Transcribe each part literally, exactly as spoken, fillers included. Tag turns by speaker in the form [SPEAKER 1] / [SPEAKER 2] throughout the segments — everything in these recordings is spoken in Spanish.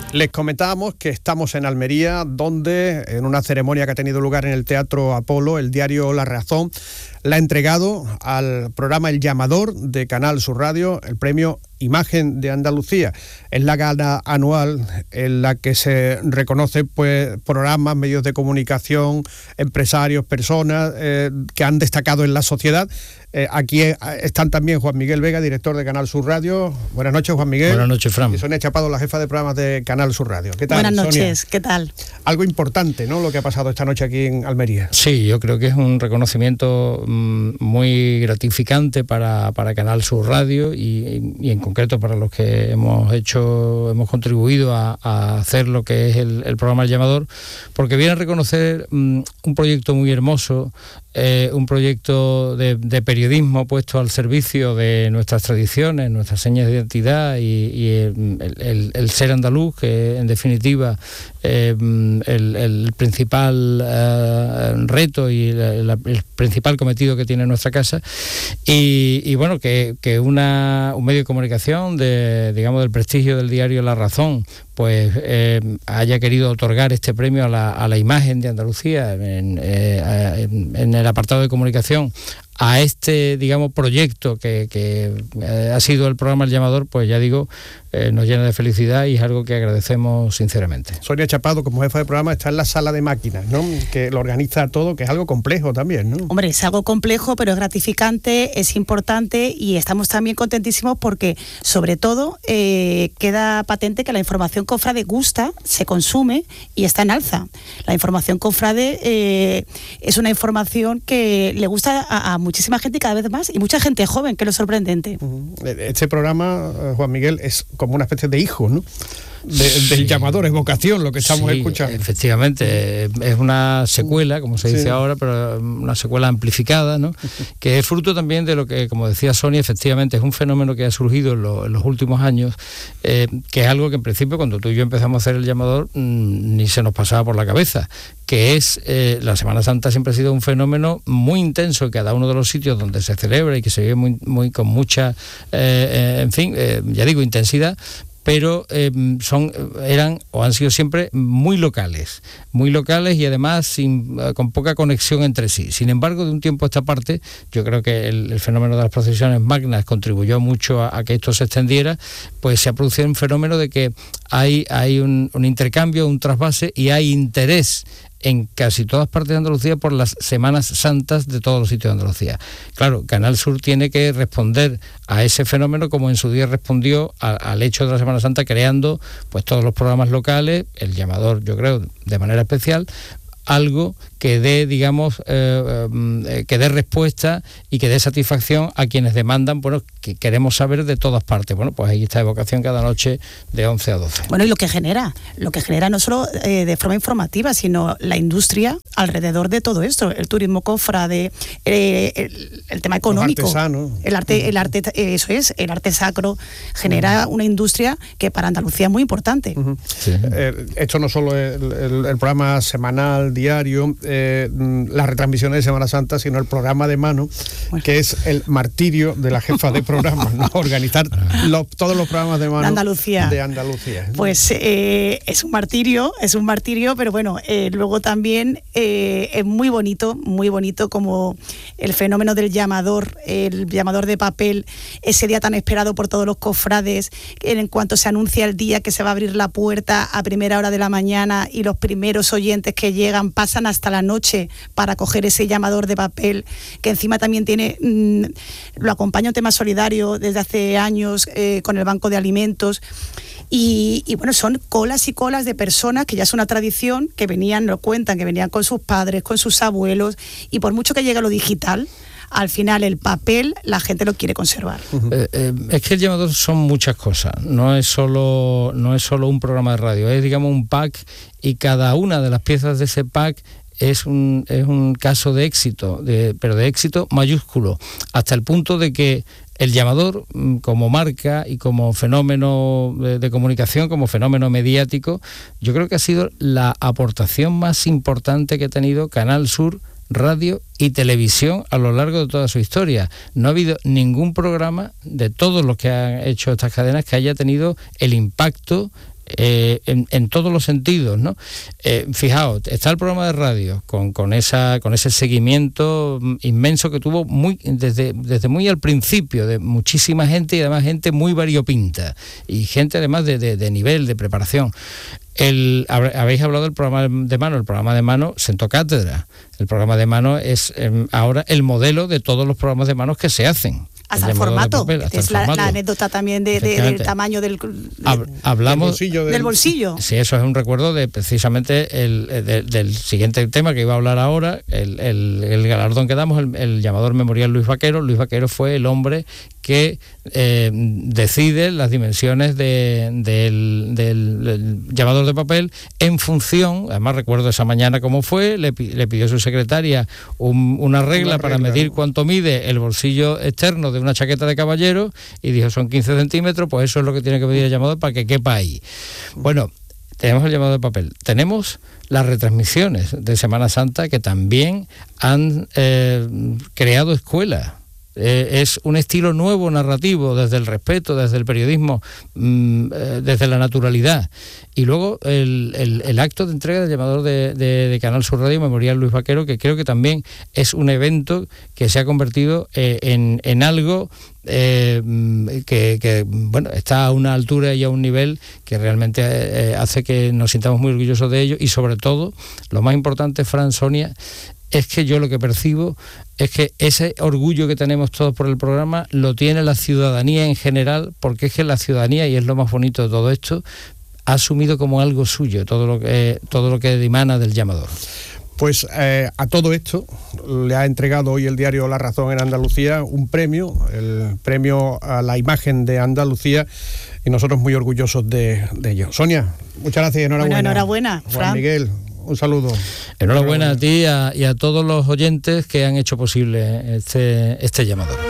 [SPEAKER 1] Les comentábamos que estamos en Almería, donde en una ceremonia que ha tenido lugar en el Teatro Apolo, el diario La Razón le ha entregado al programa El Llamador de Canal Sur Radio el premio Imagen de Andalucía. Es la gala anual en la que se reconoce pues programas, medios de comunicación, empresarios, personas eh, que han destacado en la sociedad. Eh, aquí están también Juan Miguel Vega, director de Canal Sur Radio. Buenas noches, Juan Miguel.
[SPEAKER 2] Buenas noches, Fran.
[SPEAKER 1] Y Sonia Chapado, la jefa de programas de Canal Sur Radio. ¿Qué tal,
[SPEAKER 3] Buenas noches,
[SPEAKER 1] Sonia?
[SPEAKER 3] ¿Qué tal?
[SPEAKER 1] Algo importante, ¿no?, lo que ha pasado esta noche aquí en Almería.
[SPEAKER 2] Sí, yo creo que es un reconocimiento mmm, muy gratificante para, para Canal Sur Radio y, y en concreto para los que hemos hecho, hemos contribuido a, a hacer lo que es el, el programa El Llamador, porque viene a reconocer mmm, un proyecto muy hermoso, eh, un proyecto de, de periodismo puesto al servicio de nuestras tradiciones, nuestras señas de identidad y, y el, el, el ser andaluz, que en definitiva eh, el, el principal eh, reto y el, el principal cometido que tiene nuestra casa, y, y bueno, que, que una, un medio de comunicación de, digamos, del prestigio del diario La Razón, pues eh, haya querido otorgar este premio a la, a la imagen de Andalucía en, eh, en, en el apartado de comunicación a este, digamos, proyecto que, que eh, ha sido el programa El Llamador, pues ya digo, eh, nos llena de felicidad y es algo que agradecemos sinceramente.
[SPEAKER 1] Sonia Chapado, como jefa de programa, está en la sala de máquinas, ¿no?, que lo organiza todo, que es algo complejo también, ¿no?
[SPEAKER 3] Hombre, es algo complejo, pero es gratificante, es importante y estamos también contentísimos porque, sobre todo, eh, queda patente que la información cofrade gusta, se consume y está en alza. La información cofrade eh, es una información que le gusta a, a muchísima gente y cada vez más, y mucha gente joven, que es lo sorprendente.
[SPEAKER 1] Este programa, Juan Miguel, es como una especie de hijo, ¿no?, De, sí. del Llamador, es vocación lo que estamos
[SPEAKER 2] sí,
[SPEAKER 1] escuchando.
[SPEAKER 2] Efectivamente, es una secuela, como se dice sí. ahora, pero una secuela amplificada, ¿no?, que es fruto también de lo que, como decía Sonia, efectivamente es un fenómeno que ha surgido en, lo, en los últimos años, eh, que es algo que en principio cuando tú y yo empezamos a hacer El Llamador mmm, ni se nos pasaba por la cabeza, que es eh, la Semana Santa siempre ha sido un fenómeno muy intenso en cada uno de los sitios donde se celebra y que se vive muy, muy con mucha, eh, eh, en fin, eh, ya digo, intensidad, pero eh, son, eran o han sido siempre muy locales, muy locales y además sin, con poca conexión entre sí. Sin embargo, de un tiempo a esta parte, yo creo que el, el fenómeno de las procesiones magnas contribuyó mucho a, a que esto se extendiera, pues se ha producido un fenómeno de que hay, hay un, un intercambio, un trasvase y hay interés en casi todas partes de Andalucía por las Semanas Santas de todos los sitios de Andalucía. Claro, Canal Sur tiene que responder a ese fenómeno como en su día respondió a, al hecho de la Semana Santa, creando pues todos los programas locales, El Llamador, yo creo, de manera especial, algo que dé, digamos, eh, eh, que dé respuesta y que dé satisfacción a quienes demandan, bueno, que queremos saber de todas partes. Bueno, pues ahí está Evocación cada noche de once a doce.
[SPEAKER 3] Bueno, y lo que genera, lo que genera no solo eh, de forma informativa, sino la industria alrededor de todo esto, el turismo cofrade, eh, el, el tema económico,
[SPEAKER 1] Los artesanos.
[SPEAKER 3] el arte, el arte, eso es, el arte sacro genera uh-huh. una industria que para Andalucía es muy importante.
[SPEAKER 1] Uh-huh. Sí. Eh, esto no solo es el, el, el programa semanal, diario, eh, las retransmisiones de Semana Santa, sino el programa de mano, bueno. que es el martirio de la jefa de programa, ¿no? Organizar los, todos los programas de mano
[SPEAKER 3] de Andalucía.
[SPEAKER 1] De Andalucía.
[SPEAKER 3] Pues eh, es un martirio, es un martirio, pero bueno, eh, luego también eh, es muy bonito, muy bonito como el fenómeno del llamador, el llamador de papel, ese día tan esperado por todos los cofrades, en cuanto se anuncia el día que se va a abrir la puerta a primera hora de la mañana y los primeros oyentes que llegan pasan hasta la noche para coger ese llamador de papel, que encima también tiene, mmm, lo acompaña un tema solidario desde hace años eh, con el Banco de Alimentos. Y, y bueno, son colas y colas de personas que ya es una tradición, que venían, lo cuentan, que venían con sus padres, con sus abuelos, y por mucho que llegue lo digital, al final el papel la gente lo quiere conservar.
[SPEAKER 2] Uh-huh. Eh, eh, es que El Llamador son muchas cosas, no es solo, no es solo un programa de radio, es digamos un pack, y cada una de las piezas de ese pack es un, es un caso de éxito, de, pero de éxito mayúsculo, hasta el punto de que El Llamador, como marca y como fenómeno de, de comunicación, como fenómeno mediático, yo creo que ha sido la aportación más importante que ha tenido Canal Sur Radio y televisión a lo largo de toda su historia. No ha habido ningún programa de todos los que han hecho estas cadenas que haya tenido el impacto eh, en, en todos los sentidos, ¿no? Eh, fijaos, está el programa de radio con, con, esa, con ese seguimiento inmenso que tuvo muy, desde, desde muy al principio, de muchísima gente y además gente muy variopinta y gente además de, de, de nivel, de preparación. El, habéis hablado del programa de mano, el programa de mano sentó cátedra. El programa de mano es eh, ahora el modelo de todos los programas de manos que se hacen.
[SPEAKER 3] Hasta el formato, papel, hasta es el la, formato. La anécdota también de, de, del tamaño del, de,
[SPEAKER 2] Hablamos,
[SPEAKER 3] del, bolsillo, del... del bolsillo.
[SPEAKER 2] Sí, eso es un recuerdo de precisamente el, de, del siguiente tema que iba a hablar ahora, el, el, el galardón que damos, el, el llamador memorial Luis Vaquero. Luis Vaquero fue el hombre que eh, decide las dimensiones de, del, del, del llamador de papel en función, además recuerdo esa mañana cómo fue, le, le pidió a su secretaria un, una regla una para regla, medir ¿no? cuánto mide el bolsillo externo de una chaqueta de caballero y dijo son quince centímetros, pues eso es lo que tiene que medir el llamador para que quepa ahí. Bueno, tenemos el llamado de papel, tenemos las retransmisiones de Semana Santa que también han eh, creado escuelas. Eh, es un estilo nuevo narrativo, desde el respeto, desde el periodismo, mmm, eh, desde la naturalidad. Y luego el, el, el acto de entrega del llamador de, de, de Canal Sur Radio Memorial Luis Vaquero, que creo que también es un evento que se ha convertido eh, en, en algo eh, que, que bueno, está a una altura y a un nivel que realmente eh, hace que nos sintamos muy orgullosos de ello. Y sobre todo, lo más importante, Fran, Sonia, es que yo lo que percibo es que ese orgullo que tenemos todos por el programa lo tiene la ciudadanía en general, porque es que la ciudadanía, y es lo más bonito de todo esto, ha asumido como algo suyo todo lo que, todo lo que dimana del llamador.
[SPEAKER 1] Pues eh, a todo esto le ha entregado hoy el diario La Razón en Andalucía un premio, el premio a la imagen de Andalucía, y nosotros muy orgullosos de, de ello. Sonia, muchas gracias y enhorabuena.
[SPEAKER 3] Bueno, enhorabuena,
[SPEAKER 1] Juan
[SPEAKER 3] Fran.
[SPEAKER 1] Miguel, un saludo.
[SPEAKER 2] Enhorabuena a ti y a, y a todos los oyentes que han hecho posible este, este llamador.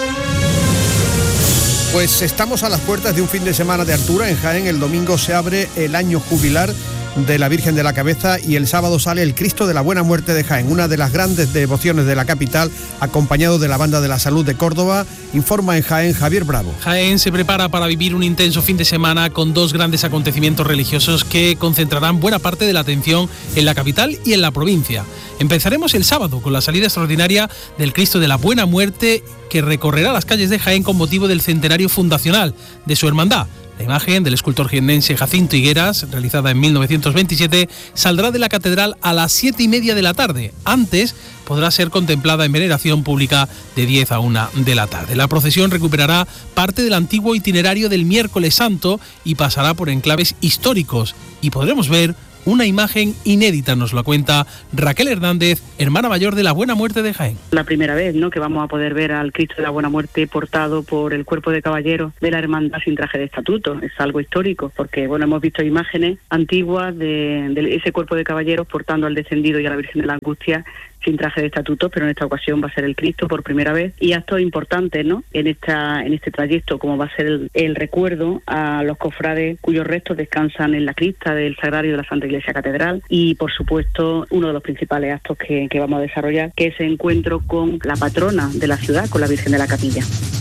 [SPEAKER 1] Pues estamos a las puertas de un fin de semana de altura. En Jaén el domingo se abre el año jubilar de la Virgen de la Cabeza y el sábado sale el Cristo de la Buena Muerte de Jaén, una de las grandes devociones de la capital, acompañado de la Banda de la Salud de Córdoba. Informa en Jaén Javier Bravo.
[SPEAKER 4] Jaén se prepara para vivir un intenso fin de semana con dos grandes acontecimientos religiosos que concentrarán buena parte de la atención en la capital y en la provincia. Empezaremos el sábado con la salida extraordinaria del Cristo de la Buena Muerte, que recorrerá las calles de Jaén con motivo del centenario fundacional de su hermandad. La imagen del escultor jiennense Jacinto Higueras, realizada en mil novecientos veintisiete, saldrá de la catedral a las siete y media de la tarde. Antes podrá ser contemplada en veneración pública de diez a una de la tarde. La procesión recuperará parte del antiguo itinerario del Miércoles Santo y pasará por enclaves históricos, y podremos ver una imagen inédita, nos lo cuenta Raquel Hernández, hermana mayor de la Buena Muerte de Jaén.
[SPEAKER 5] La primera vez, ¿no?, que vamos a poder ver al Cristo de la Buena Muerte portado por el cuerpo de caballeros de la hermandad sin traje de estatuto. Es algo histórico, porque bueno, hemos visto imágenes antiguas de, de ese cuerpo de caballeros portando al descendido y a la Virgen de la Angustia sin traje de estatuto, pero en esta ocasión va a ser el Cristo por primera vez, y actos importantes, ¿no?, en esta en este trayecto, como va a ser el, el recuerdo a los cofrades cuyos restos descansan en la cripta del Sagrario de la Santa Iglesia Catedral, y por supuesto uno de los principales actos que, que vamos a desarrollar, que es el encuentro con la patrona de la ciudad, con la Virgen de la Capilla.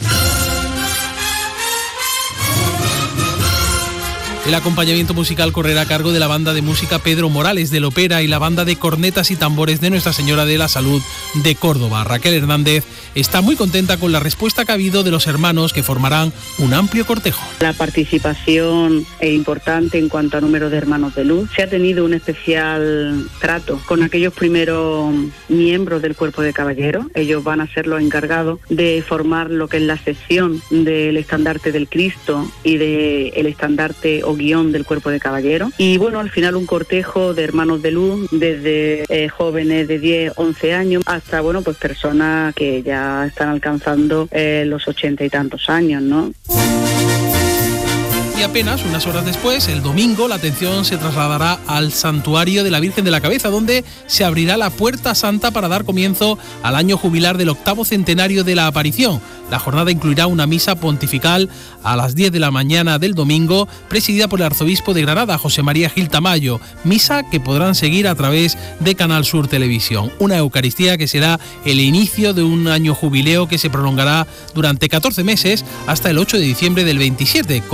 [SPEAKER 4] El acompañamiento musical correrá a cargo de la banda de música Pedro Morales del Opera y la banda de cornetas y tambores de Nuestra Señora de la Salud de Córdoba. Raquel Hernández está muy contenta con la respuesta que ha habido de los hermanos, que formarán un amplio cortejo.
[SPEAKER 5] La participación es importante en cuanto a número de hermanos de luz. Se ha tenido un especial trato con aquellos primeros miembros del cuerpo de caballeros. Ellos van a ser los encargados de formar lo que es la sección del estandarte del Cristo y del estandarte o guión del cuerpo de caballeros. Y bueno, al final un cortejo de hermanos de luz, desde eh, jóvenes de diez, once años hasta, bueno, pues personas que ya están alcanzando eh, los ochenta y tantos años, ¿no?
[SPEAKER 4] Y apenas unas horas después, el domingo, la atención se trasladará al Santuario de la Virgen de la Cabeza, donde se abrirá la Puerta Santa para dar comienzo al año jubilar del octavo centenario de la aparición. La jornada incluirá una misa pontifical a las diez de la mañana del domingo, presidida por el arzobispo de Granada, José María Gil Tamayo, misa que podrán seguir a través de Canal Sur Televisión. Una Eucaristía que será el inicio de un año jubileo que se prolongará durante catorce meses hasta el ocho de diciembre del veintisiete, con numerosas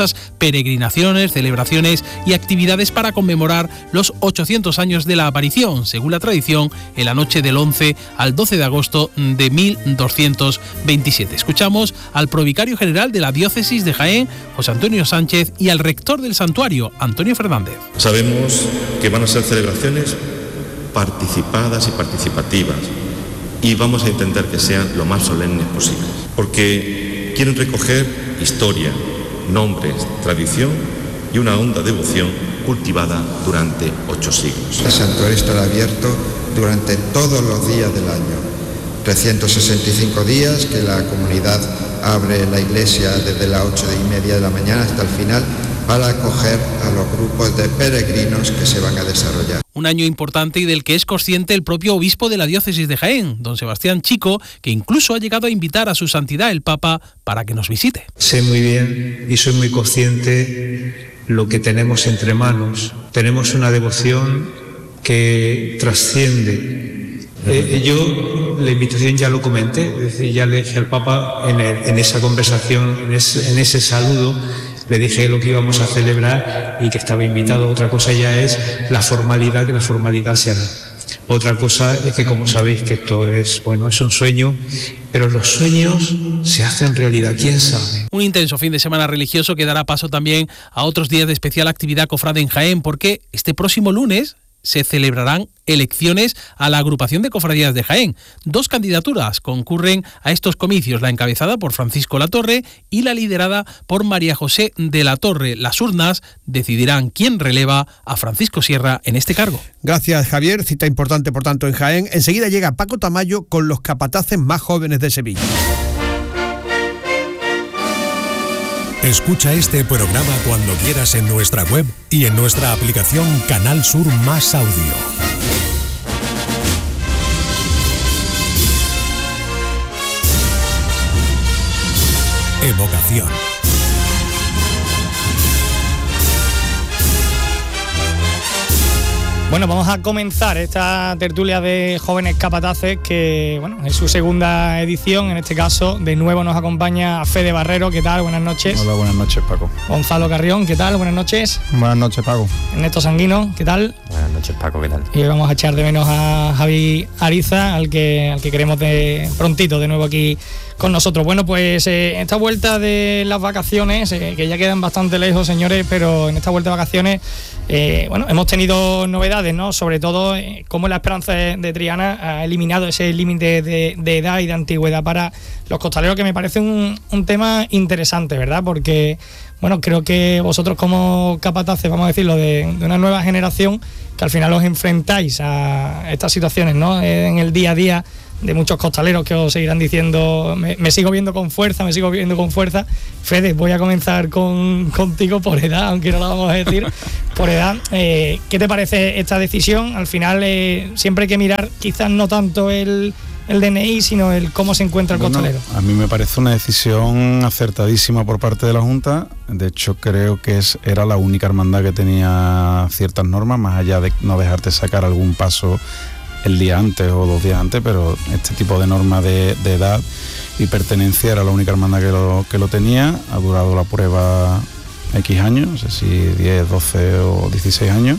[SPEAKER 4] numerosas peregrinaciones, celebraciones y actividades para conmemorar los ochocientos años de la aparición, según la tradición, en la noche del once al doce de agosto de mil doscientos veintisiete. Escuchamos al provicario general de la diócesis de Jaén, José Antonio Sánchez, y al rector del santuario, Antonio Fernández.
[SPEAKER 6] Sabemos que van a ser celebraciones participadas y participativas, y vamos a intentar que sean lo más solemnes posibles, porque quieren recoger historia, nombres, tradición y una honda devoción cultivada durante ocho siglos.
[SPEAKER 7] El santuario estará abierto durante todos los días del año, trescientos sesenta y cinco días que la comunidad abre la iglesia desde las ocho y media de la mañana hasta el final, para acoger a los grupos de peregrinos que se van a desarrollar.
[SPEAKER 4] Un año importante y del que es consciente el propio obispo de la diócesis de Jaén, don Sebastián Chico, que incluso ha llegado a invitar a su santidad el Papa para que nos visite.
[SPEAKER 8] Sé muy bien y soy muy consciente lo que tenemos entre manos. Tenemos una devoción que trasciende. Eh, yo la invitación ya lo comenté, es decir, ya le dije al Papa en, el, en esa conversación, en ese, en ese saludo, le dije lo que íbamos a celebrar y que estaba invitado. Otra cosa ya es la formalidad, que la formalidad se haga. Otra cosa es que, como sabéis, que esto es, bueno, es un sueño, pero los sueños se hacen realidad, ¿quién sabe?
[SPEAKER 4] Un intenso fin de semana religioso que dará paso también a otros días de especial actividad cofrade en Jaén, porque este próximo lunes se celebrarán elecciones a la agrupación de cofradías de Jaén. Dos candidaturas concurren a estos comicios, la encabezada por Francisco Latorre y la liderada por María José de la Torre. Las urnas decidirán quién releva a Francisco Sierra en este cargo.
[SPEAKER 1] Gracias, Javier. Cita importante, por tanto, en Jaén. Enseguida llega Paco Tamayo con los capataces más jóvenes de Sevilla.
[SPEAKER 9] Escucha este programa cuando quieras en nuestra web y en nuestra aplicación Canal Sur Más Audio. Evocación.
[SPEAKER 10] Bueno, vamos a comenzar esta tertulia de jóvenes capataces que, bueno, es su segunda edición. En este caso, de nuevo nos acompaña Fede Barrero. ¿Qué tal? Buenas noches.
[SPEAKER 11] Hola, buenas noches, Paco.
[SPEAKER 10] Gonzalo Carrión. ¿Qué tal? Buenas noches.
[SPEAKER 11] Buenas noches, Paco.
[SPEAKER 10] Ernesto Sanguino. ¿Qué tal?
[SPEAKER 12] Buenas noches, Paco. ¿Qué tal?
[SPEAKER 10] Y hoy vamos a echar de menos a Javi Ariza, al que, al que queremos de prontito de nuevo aquí con nosotros. Bueno, pues eh, esta vuelta de las vacaciones, eh, que ya quedan bastante lejos, señores, pero en esta vuelta de vacaciones, eh, bueno, hemos tenido novedades, ¿no? Sobre todo, eh, cómo la Esperanza de, de Triana ha eliminado ese límite de, de edad y de antigüedad para los costaleros, que me parece un, un tema interesante, ¿verdad? Porque, bueno, creo que vosotros como capataces, vamos a decirlo, de, de una nueva generación, que al final os enfrentáis a estas situaciones, ¿no? En el día a día de muchos costaleros que os seguirán diciendo, me, me sigo viendo con fuerza, me sigo viendo con fuerza. Fede, voy a comenzar con, contigo por edad, aunque no lo vamos a decir, por edad. Eh, ¿Qué te parece esta decisión? Al final, eh, siempre hay que mirar quizás no tanto el, el D N I, sino el cómo se encuentra el
[SPEAKER 11] bueno,
[SPEAKER 10] costalero.
[SPEAKER 11] A mí me parece una decisión acertadísima por parte de la Junta. De hecho, creo que es, era la única hermandad que tenía ciertas normas, más allá de no dejarte sacar algún paso el día antes o dos días antes, pero este tipo de norma de, de edad y pertenencia era la única hermandad que lo, que lo tenía. Ha durado la prueba X años, no sé si diez, doce o dieciséis años,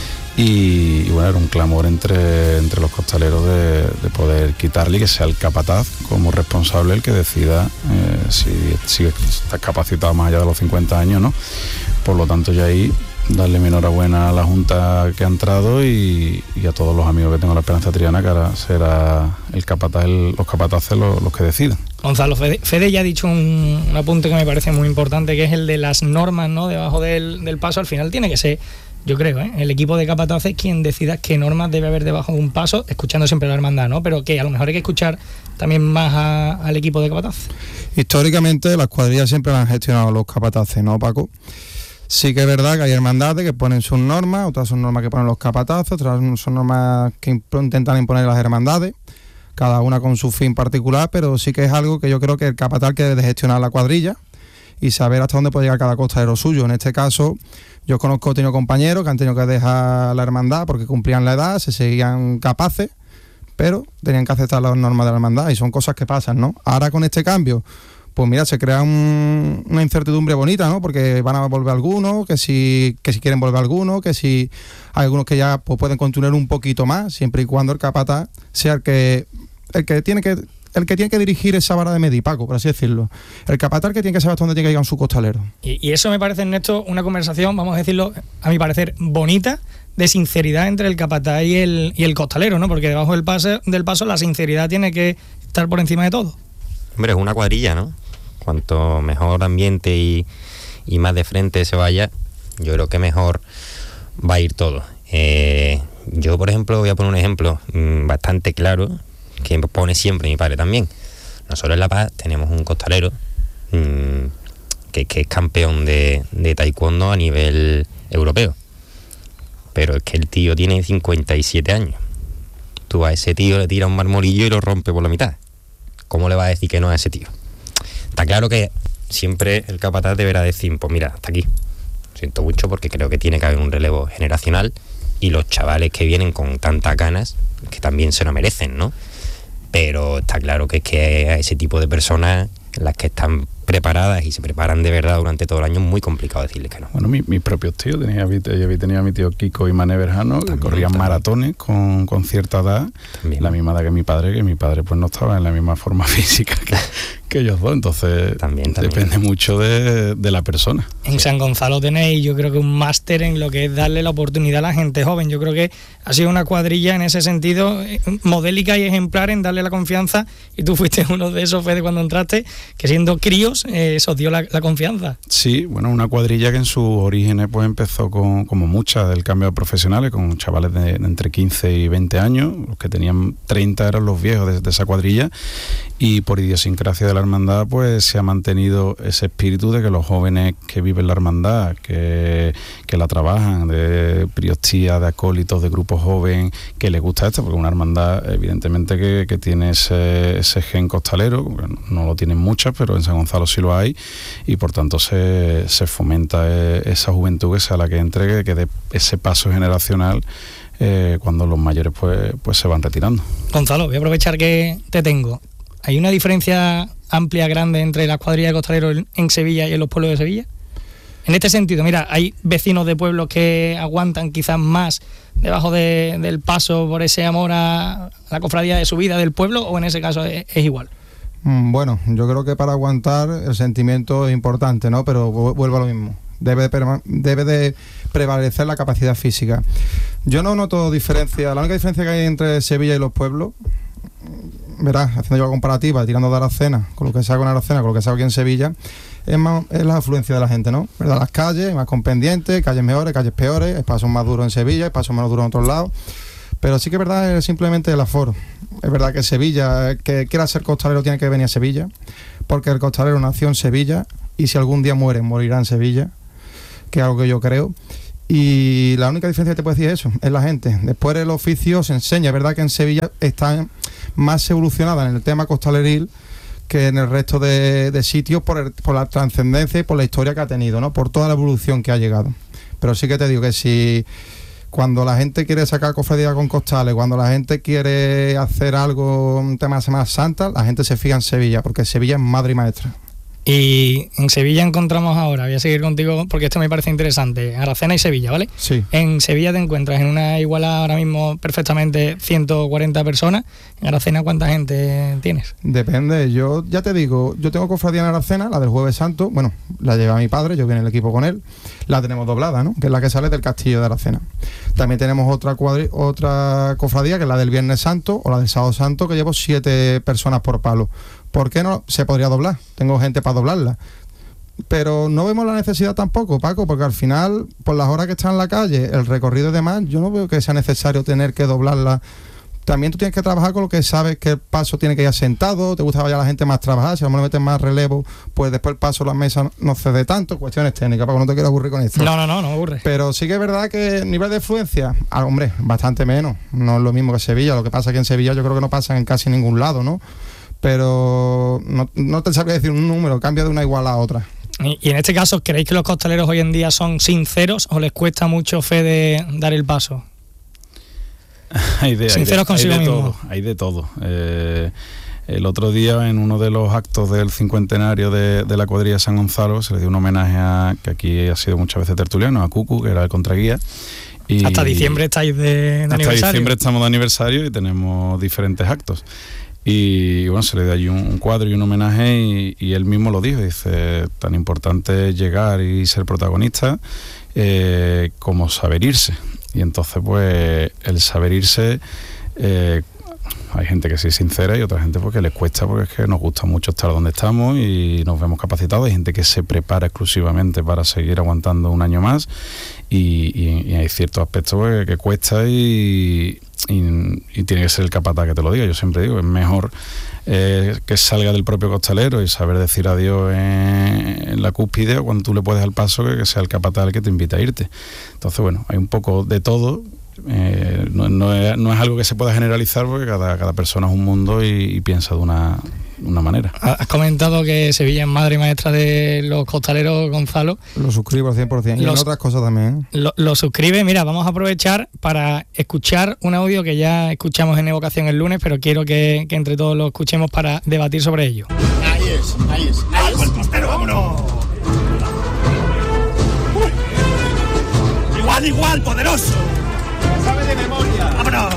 [SPEAKER 11] y, y bueno, era un clamor entre, entre los costaleros de, de poder quitarle y que sea el capataz como responsable el que decida eh, si, si está capacitado más allá de los cincuenta años, ¿no? Por lo tanto, ya ahí darle mi enhorabuena a la Junta que ha entrado y, y a todos los amigos que tengo la Esperanza Triana, que ahora será el capataz, el, los capataces los, los que decidan.
[SPEAKER 10] Gonzalo, Fede, Fede ya ha dicho un, un apunte que me parece muy importante, que es el de las normas, ¿no? Debajo del, del paso. Al final tiene que ser, yo creo, ¿eh? el equipo de capataces quien decida qué normas debe haber debajo de un paso, escuchando siempre a la hermandad, ¿no? Pero que a lo mejor hay que escuchar también más a, al equipo de capataces.
[SPEAKER 13] Históricamente las cuadrillas siempre las han gestionado los capataces, ¿no, Paco? Sí que es verdad que hay hermandades que ponen sus normas, otras son normas que ponen los capatazos, otras son normas que intentan imponer las hermandades, cada una con su fin particular, pero sí que es algo que yo creo que el capataz que debe de gestionar la cuadrilla y saber hasta dónde puede llegar cada costalero suyo. En este caso, yo conozco, he tenido compañeros que han tenido que dejar la hermandad porque cumplían la edad, se seguían capaces, pero tenían que aceptar las normas de la hermandad y son cosas que pasan, ¿no? Ahora con este cambio, pues mira, se crea un, una incertidumbre bonita, ¿no? Porque van a volver algunos, que si, que si quieren volver algunos, que si hay algunos que ya pues, pueden continuar un poquito más, siempre y cuando el capataz sea el que, el que tiene que... el que tiene que dirigir esa vara de medir, Paco, por así decirlo. El capataz que tiene que saber hasta dónde tiene que llegar su costalero.
[SPEAKER 10] Y, y eso me parece, Ernesto, una conversación, vamos a decirlo, a mi parecer, bonita, de sinceridad entre el capataz y el, y el costalero, ¿no? Porque debajo del paso, del paso la sinceridad tiene que estar por encima de todo.
[SPEAKER 12] Hombre, es una cuadrilla, ¿no? Cuanto mejor ambiente y, y más de frente se vaya, yo creo que mejor va a ir todo. Eh, yo, por ejemplo, voy a poner un ejemplo mmm, bastante claro, que pone siempre mi padre también. Nosotros en La Paz tenemos un costalero mmm, que, que es campeón de, de taekwondo a nivel europeo. Pero es que el tío tiene cincuenta y siete años. Tú a ese tío le tiras un marmolillo y lo rompe por la mitad. ¿Cómo le vas a decir que no a ese tío? Está claro que siempre el capataz deberá decir, pues mira, hasta aquí. Siento mucho porque creo que tiene que haber un relevo generacional y los chavales que vienen con tantas ganas, que también se lo merecen, ¿no? Pero está claro que es que a ese tipo de personas, las que están preparadas y se preparan de verdad durante todo el año, es muy complicado decirles que no.
[SPEAKER 11] Bueno, mi, mis propios tíos, tenía, yo había tenido a mi tío Kiko y Mané Berjano, que corrían también maratones con, con cierta edad, también. La misma edad que mi padre, que mi padre pues no estaba en la misma forma física que, que ellos dos, entonces también, también. Depende mucho de, de la persona.
[SPEAKER 10] En San Gonzalo tenéis, yo creo que un máster en lo que es darle la oportunidad a la gente joven. Yo creo que ha sido una cuadrilla en ese sentido modélica y ejemplar en darle la confianza, y tú fuiste uno de esos, Fede, cuando entraste, que siendo críos eh, eso dio la, la confianza.
[SPEAKER 11] Sí, bueno, una cuadrilla que en sus orígenes pues empezó con, como muchas del cambio de profesionales, con chavales de, de entre quince y veinte años, los que tenían treinta eran los viejos de, de esa cuadrilla, y por idiosincrasia de la hermandad pues se ha mantenido ese espíritu de que los jóvenes que viven la hermandad, que, que la trabajan, de priostía, de acólitos, de grupo joven, que les gusta esto, porque una hermandad evidentemente que, que tiene ese, ese gen costalero, no lo tienen muchas, pero en San Gonzalo sí lo hay, y por tanto se, se fomenta esa juventud que sea la que entregue, que dé ese paso generacional eh, cuando los mayores pues, pues se van retirando.
[SPEAKER 10] Gonzalo, voy a aprovechar que te tengo. ¿Hay una diferencia amplia, grande entre las cuadrillas de costaleros en Sevilla y en los pueblos de Sevilla? En este sentido, mira, hay vecinos de pueblos que aguantan quizás más debajo de, del paso por ese amor a la cofradía de su vida del pueblo, o en ese caso es, es igual.
[SPEAKER 13] Bueno, yo creo que para aguantar el sentimiento es importante, ¿no? Pero vuelvo a lo mismo. Debe de, debe de prevalecer la capacidad física. Yo no noto diferencia. La única diferencia que hay entre Sevilla y los pueblos, verás, haciendo yo la comparativa, tirando de Aracena, con lo que se hace en Aracena, con lo que se hace aquí en Sevilla, es, más, es la afluencia de la gente, ¿no? ¿Verdad? Las calles, más con pendientes, calles mejores, calles peores, pasos más duros en Sevilla, pasos menos duros en otros lados. Pero sí que es verdad, es simplemente el aforo. Es verdad que Sevilla, el que quiera ser costalero tiene que venir a Sevilla, porque el costalero nació en Sevilla, y si algún día muere, morirá en Sevilla, que es algo que yo creo. Y la única diferencia que te puedo decir es eso, es la gente. Después el oficio se enseña. Es verdad que en Sevilla está más evolucionada en el tema costaleril que en el resto de, de sitios por, el, por la trascendencia y por la historia que ha tenido, ¿no? Por toda la evolución que ha llegado. Pero sí que te digo que si cuando la gente quiere sacar cofradía con costales, cuando la gente quiere hacer algo, un tema de Semana Santa, la gente se fija en Sevilla, porque Sevilla es madre y maestra.
[SPEAKER 10] Y en Sevilla encontramos ahora, voy a seguir contigo porque esto me parece interesante, Aracena y Sevilla, ¿vale?
[SPEAKER 13] Sí.
[SPEAKER 10] En Sevilla te encuentras en una iguala ahora mismo perfectamente ciento cuarenta personas. ¿En Aracena cuánta gente tienes?
[SPEAKER 13] Depende, yo ya te digo, yo tengo cofradía en Aracena, la del Jueves Santo, bueno, la lleva mi padre, yo viene el equipo con él, la tenemos doblada, ¿no? Que es la que sale del Castillo de Aracena. También tenemos otra cuadri otra cofradía, que es la del Viernes Santo o la del Sábado Santo, que llevo siete personas por palo. ¿Por qué no se podría doblar? Tengo gente para doblarla. Pero no vemos la necesidad tampoco, Paco, porque al final, por las horas que están en la calle, el recorrido y demás, yo no veo que sea necesario tener que doblarla. También tú tienes que trabajar con lo que sabes que el paso tiene que ir asentado, te gusta que vaya la gente más trabajada, si a lo mejor metes más relevo, pues después el paso, la mesa no cede tanto, cuestiones técnicas, Paco, no te quiero aburrir con esto.
[SPEAKER 10] No, no, no, no aburre.
[SPEAKER 13] Pero sí que es verdad que nivel de influencia, ah, hombre, bastante menos, no es lo mismo que Sevilla, lo que pasa que en Sevilla yo creo que no pasa en casi ningún lado, ¿no? Pero no, no te sabría decir un número, cambia de una igual a otra.
[SPEAKER 10] Y, y en este caso, ¿creéis que los costaleros hoy en día son sinceros o les cuesta mucho, Fede, dar el paso?
[SPEAKER 11] Hay de,
[SPEAKER 10] sinceros
[SPEAKER 11] hay de,
[SPEAKER 10] consigo
[SPEAKER 11] hay de
[SPEAKER 10] mismo.
[SPEAKER 11] todo, hay de todo. Eh, El otro día, en uno de los actos del cincuentenario de, de la cuadrilla de San Gonzalo, se le dio un homenaje a, que aquí ha sido muchas veces tertuliano, a Cucu, que era el contraguía. Y
[SPEAKER 10] hasta diciembre estáis de, de
[SPEAKER 11] hasta
[SPEAKER 10] aniversario.
[SPEAKER 11] Hasta diciembre estamos de aniversario y tenemos diferentes actos. Y bueno, se le dio allí un, un cuadro y un homenaje y, y él mismo lo dijo, dice, tan importante es llegar y ser protagonista eh, como saber irse. Y entonces pues el saber irse... Eh, hay gente que sí es sincera y otra gente porque les cuesta, porque es que nos gusta mucho estar donde estamos y nos vemos capacitados. Hay gente que se prepara exclusivamente para seguir aguantando un año más y, y, y hay ciertos aspectos que, que cuesta y, y, y tiene que ser el capataz que te lo diga. Yo siempre digo, es mejor eh, que salga del propio costalero y saber decir adiós en, en la cúspide cuando tú le puedes al paso que, que sea el capataz el que te invita a irte. Entonces, bueno, hay un poco de todo. Eh, no, no, es, no es algo que se pueda generalizar porque cada, cada persona es un mundo y, y piensa de una, una manera.
[SPEAKER 10] Has comentado que Sevilla es madre y maestra de los costaleros, Gonzalo.
[SPEAKER 13] Lo suscribo al cien por ciento y los, en otras cosas también.
[SPEAKER 10] Lo, lo suscribe. Mira, vamos a aprovechar para escuchar un audio que ya escuchamos en Evocación el lunes, pero quiero que, que entre todos lo escuchemos para debatir sobre ello.
[SPEAKER 14] Ahí es, ahí es. ¡Ahí es el costero, vámonos! Uy. Igual, igual, poderoso. Sabe de memoria. ¡Vámonos!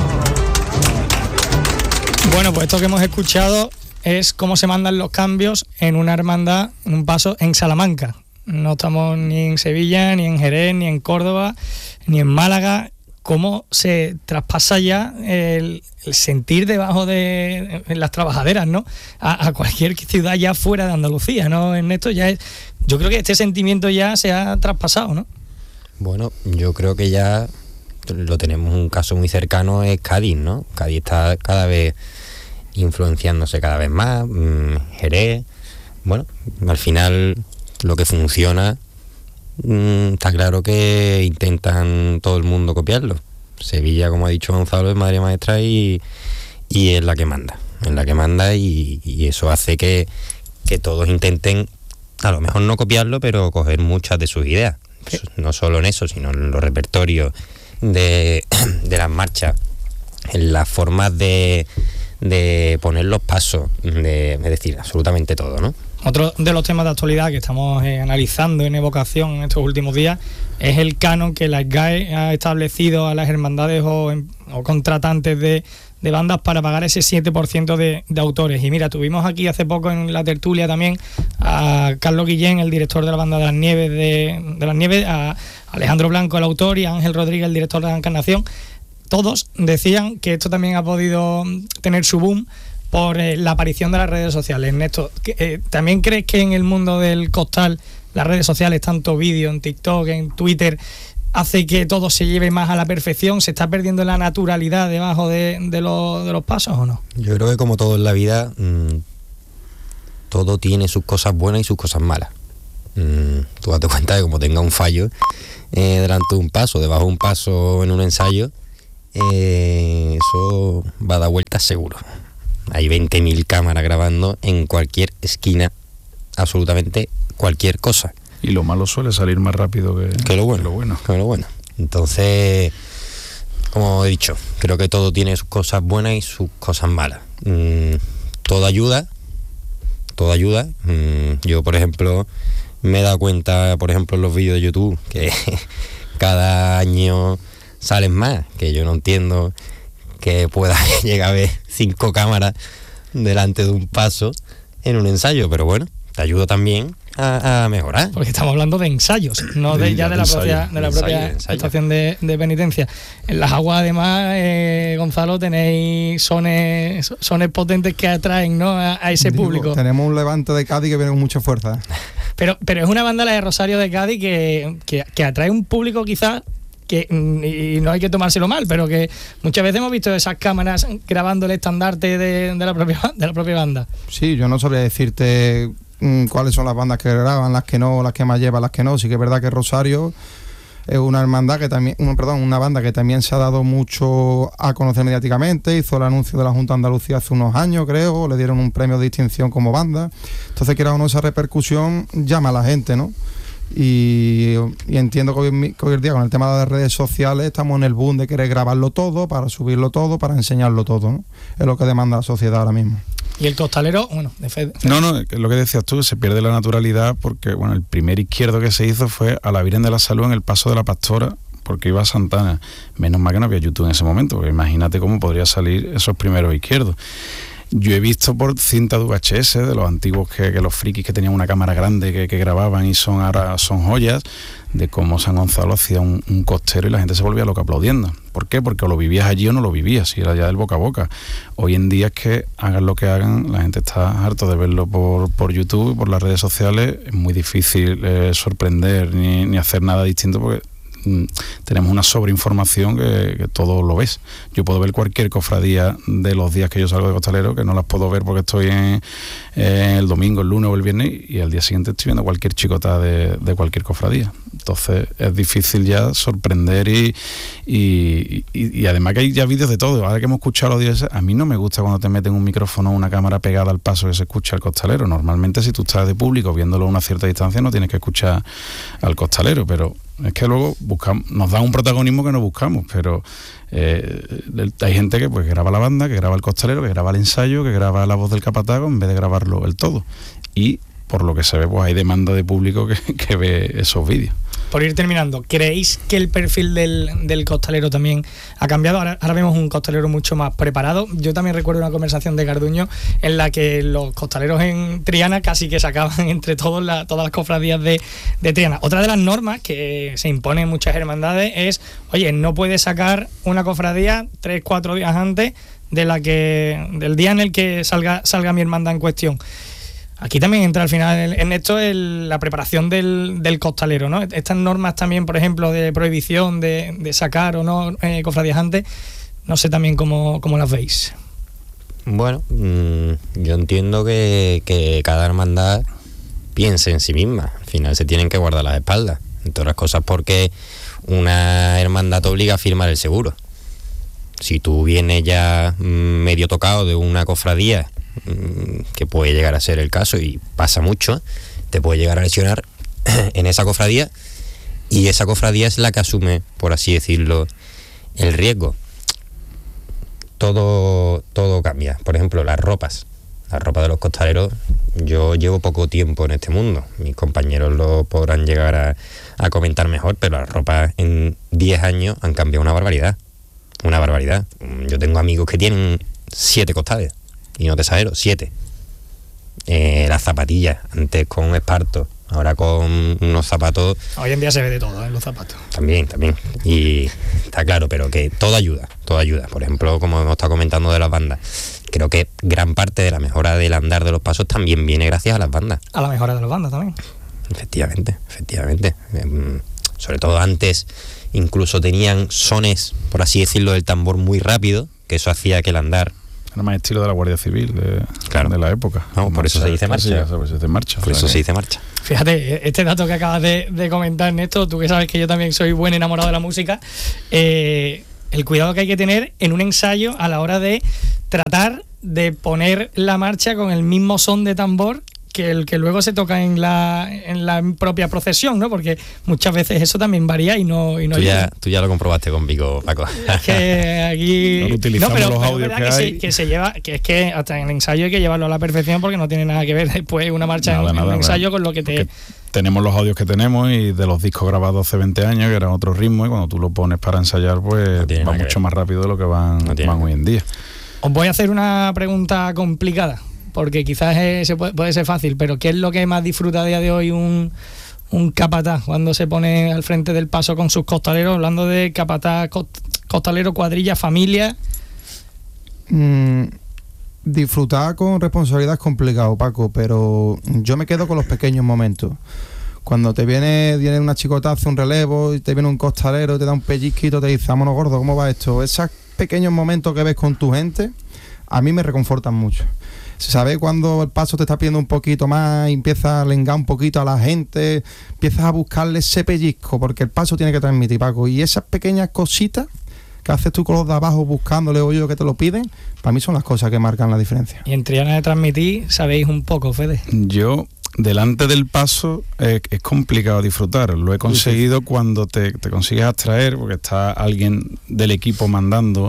[SPEAKER 10] Bueno, pues esto que hemos escuchado es cómo se mandan los cambios en una hermandad, en un paso en Salamanca. No estamos ni en Sevilla, ni en Jerez, ni en Córdoba, ni en Málaga. Cómo se traspasa ya el, el sentir debajo de en las trabajaderas, ¿no? A, a cualquier ciudad ya fuera de Andalucía, ¿no? En esto ya es, yo creo que este sentimiento ya se ha traspasado, ¿no?
[SPEAKER 12] Bueno, yo creo que ya lo tenemos, un caso muy cercano es Cádiz, ¿no? Cádiz está cada vez influenciándose cada vez más, mmm, Jerez, bueno, al final lo que funciona, mmm, está claro que intentan todo el mundo copiarlo. Sevilla, como ha dicho Gonzalo, es madre maestra y, y es la que manda, es la que manda y, y eso hace que, que todos intenten, a lo mejor no copiarlo, pero coger muchas de sus ideas, ¿qué? No solo en eso, sino en los repertorios de, de las marchas, en las formas de, de poner los pasos, de, es decir, absolutamente todo, ¿no?
[SPEAKER 10] Otro de los temas de actualidad que estamos eh, analizando en Evocación en estos últimos días es el canon que la S G A E ha establecido a las hermandades o, o contratantes de, de bandas para pagar ese siete por ciento de, de autores. Y mira, tuvimos aquí hace poco en la tertulia también a Carlos Guillén, el director de la banda de las Nieves, de, de las Nieves, a Alejandro Blanco, el autor, y a Ángel Rodríguez, el director de la Encarnación. Todos decían que esto también ha podido tener su boom por eh, la aparición de las redes sociales. Ernesto, eh, ¿también crees que en el mundo del costal las redes sociales, tanto vídeo, en TikTok, en Twitter, hace que todo se lleve más a la perfección? ¿Se está perdiendo la naturalidad debajo de, de, lo, de los pasos o no?
[SPEAKER 12] Yo creo que como todo en la vida, mmm, todo tiene sus cosas buenas y sus cosas malas. Mmm, tú date cuenta de como tenga un fallo eh, delante de un paso, debajo de un paso en un ensayo, eh, eso va a dar vueltas seguro. Hay veinte mil cámaras grabando en cualquier esquina, absolutamente cualquier cosa.
[SPEAKER 11] Y lo malo suele salir más rápido que,
[SPEAKER 12] que lo bueno.
[SPEAKER 11] Que lo bueno.
[SPEAKER 12] Que lo bueno. Entonces, como he dicho, creo que todo tiene sus cosas buenas y sus cosas malas. Mm, todo ayuda, todo ayuda. Mm, yo, por ejemplo, me he dado cuenta, por ejemplo, en los vídeos de YouTube, que cada año salen más, que yo no entiendo que pueda llegar a ver cinco cámaras delante de un paso en un ensayo, pero bueno, te ayuda también a, a mejorar.
[SPEAKER 10] Porque estamos hablando de ensayos, no de, de ya de la ensayo, propia, de la ensayo, propia ensayo. estación de, de penitencia. En las aguas, además, eh, Gonzalo, tenéis sones, sones potentes que atraen, ¿no?, a, a ese Digo, público.
[SPEAKER 13] Tenemos un Levante de Cádiz que viene con mucha fuerza.
[SPEAKER 10] Pero, pero es una banda, la de Rosario de Cádiz, que, que, que atrae un público quizás que, y no hay que tomárselo mal, pero que muchas veces hemos visto esas cámaras grabando el estandarte de, de, la, propia, de la propia banda.
[SPEAKER 13] Sí, yo no sabría decirte mmm, cuáles son las bandas que graban, las que no, las que más llevan, las que no. Sí que es verdad que Rosario es una hermandad que también, un, perdón, una banda que también se ha dado mucho a conocer mediáticamente. Hizo el anuncio de la Junta de Andalucía hace unos años, creo, le dieron un premio de distinción como banda. Entonces, quiera o no, esa repercusión llama a la gente, ¿no? Y, y entiendo que hoy, que hoy en día con el tema de las redes sociales estamos en el boom de querer grabarlo todo, para subirlo todo, para enseñarlo todo, ¿no? Es lo que demanda la sociedad ahora mismo.
[SPEAKER 10] Y el costalero, bueno, de fe, fe.
[SPEAKER 11] No, no, lo que decías tú, se pierde la naturalidad porque, bueno, el primer izquierdo que se hizo fue a la Virgen de la Salud en el Paso de la Pastora, porque iba a Santana. Menos mal que no había YouTube en ese momento, porque imagínate cómo podría salir esos primeros izquierdos. Yo he visto por cinta de V H S de los antiguos que, que los frikis que tenían una cámara grande que, que grababan y son ahora son joyas, de cómo San Gonzalo hacía un, un costero y la gente se volvía loca aplaudiendo. ¿Por qué? Porque o lo vivías allí o no lo vivías, y era ya del boca a boca. Hoy en día es que hagan lo que hagan, la gente está harto de verlo por, por YouTube, por las redes sociales. Es muy difícil eh, sorprender ni, ni hacer nada distinto porque tenemos una sobreinformación que, que todo lo ves. Yo puedo ver cualquier cofradía de los días que yo salgo de costalero, que no las puedo ver porque estoy en, en el domingo, el lunes o el viernes, y al día siguiente estoy viendo cualquier chicota de, de cualquier cofradía. Entonces es difícil ya sorprender y, y, y, y además que hay ya vídeos de todo. Ahora que hemos escuchado los días, a mí no me gusta cuando te meten un micrófono o una cámara pegada al paso que se escucha al costalero. Normalmente si tú estás de público viéndolo a una cierta distancia no tienes que escuchar al costalero, pero es que luego buscamos, nos da un protagonismo que no buscamos, pero eh, hay gente que pues graba la banda, que graba el costalero, que graba el ensayo, que graba la voz del capatago en vez de grabarlo el todo. Y por lo que se ve, pues hay demanda de público que, que ve esos vídeos.
[SPEAKER 10] Por ir terminando, ¿creéis que el perfil del, del costalero también ha cambiado? Ahora, ahora vemos un costalero mucho más preparado. Yo también recuerdo una conversación de Garduño en la que los costaleros en Triana casi que sacaban entre todos la, todas las cofradías de, de Triana. Otra de las normas que se impone en muchas hermandades es, oye, no puedes sacar una cofradía tres, cuatro días antes de la que del día en el que salga, salga mi hermandad en cuestión. Aquí también entra al final en esto el, la preparación del, del costalero, ¿no? Estas normas también, por ejemplo, de prohibición de, de sacar o no eh, cofradías antes, no sé también cómo, cómo las veis.
[SPEAKER 12] Bueno, mmm, yo entiendo que, que cada hermandad piense en sí misma. Al final se tienen que guardar las espaldas, entre otras cosas porque una hermandad te obliga a firmar el seguro. Si tú vienes ya mmm, medio tocado de una cofradía, que puede llegar a ser el caso y pasa mucho, te puede llegar a lesionar en esa cofradía y esa cofradía es la que asume, por así decirlo, el riesgo. Todo, todo cambia. Por ejemplo, las ropas. Las ropas de los costaleros, yo llevo poco tiempo en este mundo. Mis compañeros lo podrán llegar a, a comentar mejor, pero las ropas en diez años han cambiado una barbaridad. Una barbaridad. Yo tengo amigos que tienen siete costales. Y no te exagero, siete. Eh, las zapatillas, antes con esparto, ahora con unos zapatos.
[SPEAKER 10] Hoy en día se ve de todo, ¿eh? Los zapatos.
[SPEAKER 12] También, también. Y está claro, pero que todo ayuda, todo ayuda. Por ejemplo, como hemos estado comentando de las bandas, creo que gran parte de la mejora del andar de los pasos también viene gracias a las bandas.
[SPEAKER 10] A la mejora de las bandas también.
[SPEAKER 12] Efectivamente, efectivamente. Eh, sobre todo antes, incluso tenían sones, por así decirlo, del tambor muy rápido, que eso hacía que el andar.
[SPEAKER 11] Era más estilo de la Guardia Civil de,
[SPEAKER 12] claro.
[SPEAKER 11] de la época.
[SPEAKER 12] No, por eso se dice marcha.
[SPEAKER 11] Por eso se dice marcha.
[SPEAKER 12] Por eso se dice marcha.
[SPEAKER 10] Fíjate, este dato que acabas de, de comentar, Néstor, tú que sabes que yo también soy buen enamorado de la música, eh, el cuidado que hay que tener en un ensayo a la hora de tratar de poner la marcha con el mismo son de tambor que el que luego se toca en la en la propia procesión, ¿no? Porque muchas veces eso también varía y no y no
[SPEAKER 12] tú ya tú ya lo comprobaste conmigo, Paco.
[SPEAKER 10] Es que aquí
[SPEAKER 11] no utilizamos
[SPEAKER 10] no, pero,
[SPEAKER 11] los
[SPEAKER 10] pero
[SPEAKER 11] audios
[SPEAKER 10] es
[SPEAKER 11] que,
[SPEAKER 10] que,
[SPEAKER 11] hay.
[SPEAKER 10] se, que se lleva, que es que hasta en el ensayo hay que llevarlo a la perfección porque no tiene nada que ver después una marcha nada, en, nada, en un ensayo con lo que te
[SPEAKER 11] porque tenemos los audios que tenemos y de los discos grabados hace veinte años que eran otro ritmo y cuando tú lo pones para ensayar pues no va mucho más rápido de lo que van, no van hoy en día.
[SPEAKER 10] Os voy a hacer una pregunta complicada, porque quizás es, se puede, puede ser fácil, pero ¿qué es lo que más disfruta a día de hoy un, un capataz cuando se pone al frente del paso con sus costaleros? Hablando de capataz, costalero, cuadrilla, familia.
[SPEAKER 13] Mm, disfrutar con responsabilidad es complicado, Paco, pero yo me quedo con los pequeños momentos. Cuando te viene, viene una chicota, hace un relevo, y te viene un costalero, te da un pellizquito, te dice, vámonos gordo, ¿cómo va esto? Esos pequeños momentos que ves con tu gente, a mí me reconfortan mucho. ¿Sabes? Cuando el paso te está pidiendo un poquito más y empiezas a lengar un poquito a la gente, empiezas a buscarle ese pellizco, porque el paso tiene que transmitir, Paco. Y esas pequeñas cositas que haces tú con los de abajo buscándole o yo que te lo piden, para mí son las cosas que marcan la diferencia.
[SPEAKER 10] Y en Triana de transmitir, sabéis un poco, Fede.
[SPEAKER 11] Yo, delante del paso, eh, es complicado disfrutar. Lo he conseguido sí, sí. cuando te, te consigues abstraer, porque está alguien del equipo mandando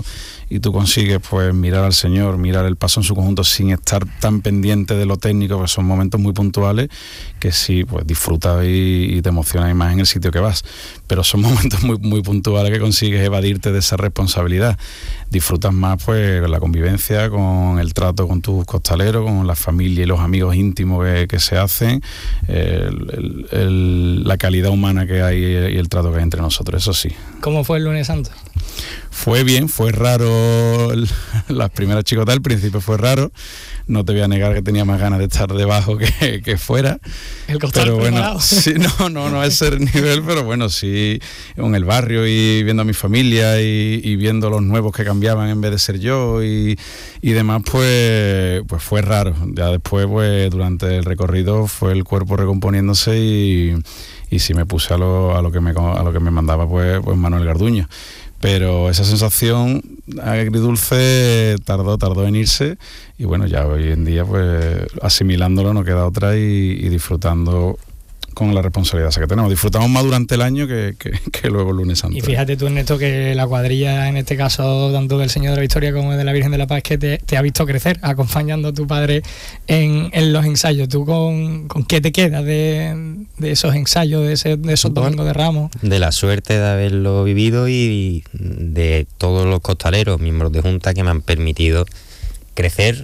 [SPEAKER 11] y tú consigues pues mirar al Señor, mirar el paso en su conjunto sin estar tan pendiente de lo técnico, pues son momentos muy puntuales que sí, pues disfrutas y, y te emocionas más en el sitio que vas, pero son momentos muy, muy puntuales que consigues evadirte de esa responsabilidad. Disfrutas más pues la convivencia, con el trato con tus costaleros, con la familia y los amigos íntimos que, que se hacen, el, el, el, la calidad humana que hay y el trato que hay entre nosotros, eso sí.
[SPEAKER 10] ¿Cómo fue el lunes santo?
[SPEAKER 11] Fue bien, fue raro el, las primeras chicotas, al principio fue raro, no te voy a negar que tenía más ganas de estar debajo que, que fuera.
[SPEAKER 10] El costal
[SPEAKER 11] pero bueno,
[SPEAKER 10] preparado.
[SPEAKER 11] Sí, no, no, no a ese nivel, pero bueno, sí, en el barrio y viendo a mi familia y, y viendo los nuevos que cambiaban en vez de ser yo y, y demás, pues, pues fue raro. Ya después, pues durante el recorrido fue el cuerpo recomponiéndose y, y sí me puse a lo, a lo que me a lo que me mandaba pues, pues Manuel Garduño. Pero esa sensación agridulce tardó, tardó en irse y bueno, ya hoy en día pues asimilándolo no queda otra y, y disfrutando con la responsabilidad esa que tenemos. Disfrutamos más durante el año que, que, que luego el lunes santo.
[SPEAKER 10] Y fíjate tú, Ernesto, que la cuadrilla, en este caso, tanto del Señor de la Victoria como de la Virgen de la Paz, que te, te ha visto crecer, acompañando a tu padre en, en los ensayos. ¿Tú con, con qué te quedas de, de esos ensayos, de, ese, de esos domingos de Ramos?
[SPEAKER 12] De la suerte de haberlo vivido y de todos los costaleros, miembros de Junta, que me han permitido crecer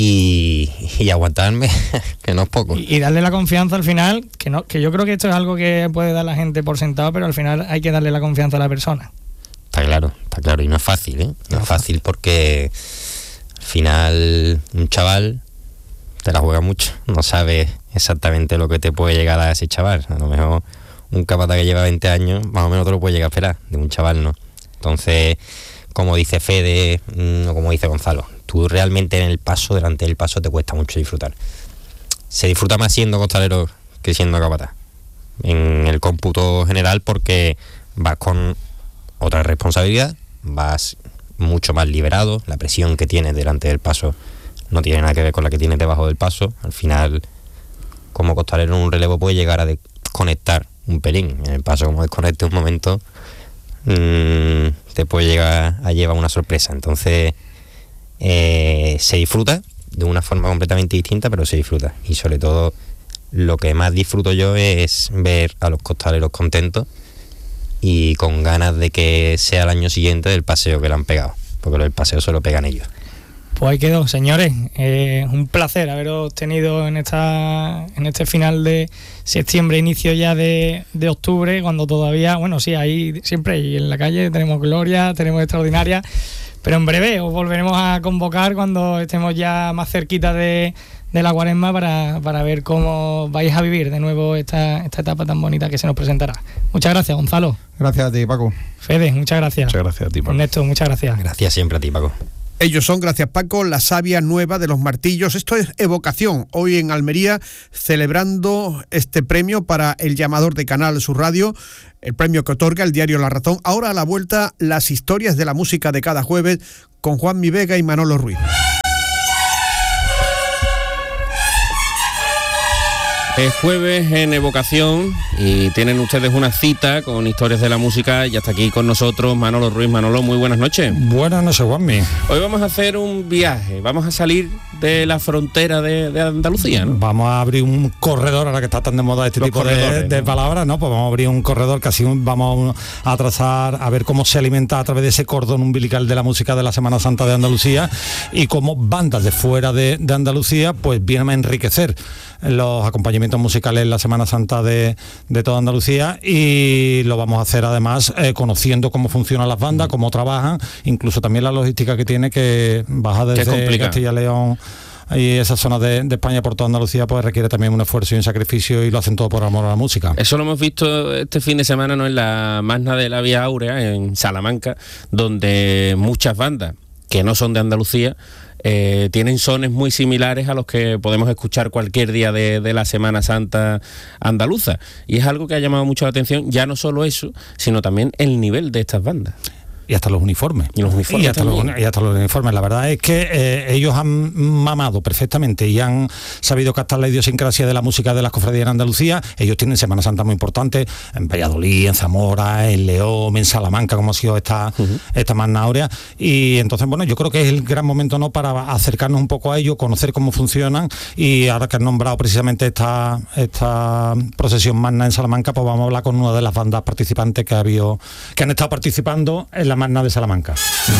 [SPEAKER 12] Y, y aguantarme, que no es poco.
[SPEAKER 10] Y, y darle la confianza al final, que no que yo creo que esto es algo que puede dar la gente por sentado, pero al final hay que darle la confianza a la persona.
[SPEAKER 12] Está claro, está claro, y no es fácil, ¿eh? No, no es fácil porque al final un chaval te la juega mucho, no sabes exactamente lo que te puede llegar a ese chaval. A lo mejor un capataz que lleva veinte años, más o menos te lo puede llegar a esperar, de un chaval no. Entonces, como dice Fede, o como dice Gonzalo, tú realmente en el paso, delante del paso, te cuesta mucho disfrutar. Se disfruta más siendo costalero que siendo capataz, en el cómputo general, porque vas con otra responsabilidad, vas mucho más liberado, la presión que tienes delante del paso no tiene nada que ver con la que tienes debajo del paso. Al final, como costalero en un relevo puede llegar a desconectar un pelín, en el paso como desconecte un momento, mmm, te puede llegar a llevar una sorpresa. Entonces eh, se disfruta de una forma completamente distinta, pero se disfruta, y sobre todo lo que más disfruto yo es ver a los costaleros contentos y con ganas de que sea el año siguiente del paseo que le han pegado, porque el paseo se lo pegan ellos.
[SPEAKER 10] Pues ahí quedó, señores. Eh, un placer haberos tenido en esta en este final de septiembre, inicio ya de, de octubre, cuando todavía, bueno, sí, ahí siempre y en la calle tenemos Gloria, tenemos Extraordinaria, pero en breve os volveremos a convocar cuando estemos ya más cerquita de, de la Cuaresma para, para ver cómo vais a vivir de nuevo esta, esta etapa tan bonita que se nos presentará. Muchas gracias, Gonzalo.
[SPEAKER 13] Gracias a ti, Paco.
[SPEAKER 10] Fede, muchas gracias.
[SPEAKER 11] Muchas gracias a ti, Paco.
[SPEAKER 10] Ernesto, muchas gracias.
[SPEAKER 12] Gracias siempre a ti, Paco.
[SPEAKER 1] Ellos son, gracias Paco, la savia nueva de los martillos. Esto es Evocación, hoy en Almería, celebrando este premio para el llamador de Canal Sur Radio, el premio que otorga el diario La Razón. Ahora a la vuelta, las historias de la música de cada jueves con Juanmi Vega y Manolo Ruiz.
[SPEAKER 15] Es jueves en Evocación y tienen ustedes una cita con historias de la música, y hasta aquí con nosotros Manolo Ruiz. Manolo, muy buenas noches.
[SPEAKER 16] Buenas noches, Juanmi.
[SPEAKER 15] Hoy vamos a hacer un viaje, vamos a salir de la frontera de, de Andalucía, ¿no?
[SPEAKER 16] Vamos a abrir un corredor, ahora que está tan de moda este Los tipo de, de palabras, ¿no? Pues vamos a abrir un corredor que así vamos a trazar, a ver cómo se alimenta a través de ese cordón umbilical de la música de la Semana Santa de Andalucía, y cómo bandas de fuera de, de Andalucía pues vienen a enriquecer los acompañamientos musicales en la Semana Santa de, de toda Andalucía, y lo vamos a hacer además eh, conociendo cómo funcionan las bandas, cómo trabajan, incluso también la logística que tiene, que baja desde Castilla y León y esas zonas de, de España por toda Andalucía, pues requiere también un esfuerzo y un sacrificio, y lo hacen todo por amor a la música.
[SPEAKER 15] Eso lo hemos visto este fin de semana, ¿no?, en la Magna de la Vía Áurea, en Salamanca, donde muchas bandas que no son de Andalucía Eh, tienen sones muy similares a los que podemos escuchar cualquier día de, de la Semana Santa andaluza, y es algo que ha llamado mucho la atención, ya no solo eso, sino también el nivel de estas bandas.
[SPEAKER 16] y hasta los uniformes.
[SPEAKER 15] Y los uniformes
[SPEAKER 16] y hasta, los, y hasta los uniformes. La verdad es que eh, ellos han mamado perfectamente y han sabido captar la idiosincrasia de la música de las cofradías en Andalucía. Ellos tienen Semana Santa muy importante en Valladolid, en Zamora, en León, en Salamanca, como ha sido esta, uh-huh. esta magna áurea. Y entonces, bueno, yo creo que es el gran momento, ¿no?, para acercarnos un poco a ellos, conocer cómo funcionan, y ahora que han nombrado precisamente esta, esta procesión magna en Salamanca, pues vamos a hablar con una de las bandas participantes que ha habido, que han estado participando en la magna de Salamanca.